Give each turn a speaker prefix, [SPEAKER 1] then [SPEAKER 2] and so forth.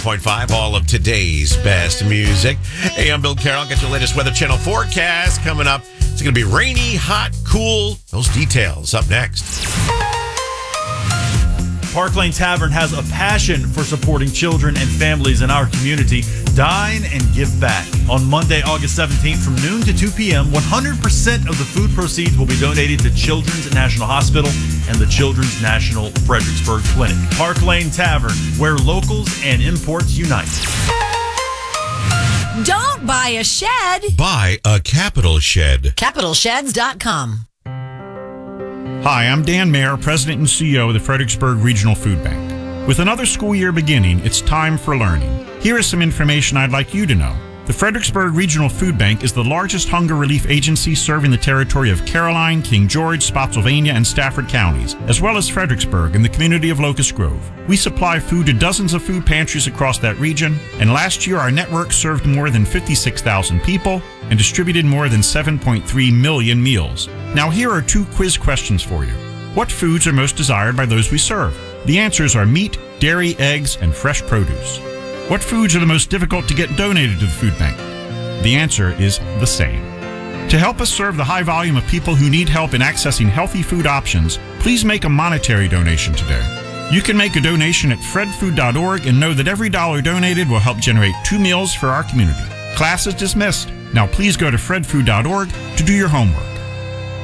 [SPEAKER 1] 101.5, all of today's best music. Hey, I'm Bill Carroll. Got your latest Weather Channel forecast coming up. It's going to be rainy, hot, cool. Those details up next.
[SPEAKER 2] Park Lane Tavern has a passion for supporting children and families in our community. Dine and give back. On Monday, August 17th from noon to 2 p.m., 100% of the food proceeds will be donated to Children's National Hospital and the Children's National Fredericksburg Clinic. Park Lane Tavern, where locals and imports unite.
[SPEAKER 3] Don't buy a shed.
[SPEAKER 1] Buy a Capital Shed.
[SPEAKER 3] CapitalSheds.com.
[SPEAKER 4] Hi, I'm Dan Mayer, President and CEO of the Fredericksburg Regional Food Bank. With another school year beginning, it's time for learning. Here is some information I'd like you to know. The Fredericksburg Regional Food Bank is the largest hunger relief agency serving the territory of Caroline, King George, Spotsylvania, and Stafford counties, as well as Fredericksburg and the community of Locust Grove. We supply food to dozens of food pantries across that region, and last year our network served more than 56,000 people and distributed more than 7.3 million meals. Now here are 2 quiz questions for you. What foods are most desired by those we serve? The answers are meat, dairy, eggs, and fresh produce. What foods are the most difficult to get donated to the food bank? The answer is the same. To help us serve the high volume of people who need help in accessing healthy food options, please make a monetary donation today. You can make a donation at fredfood.org and know that every dollar donated will help generate 2 meals for our community. Class is dismissed. Now please go to fredfood.org to do your homework.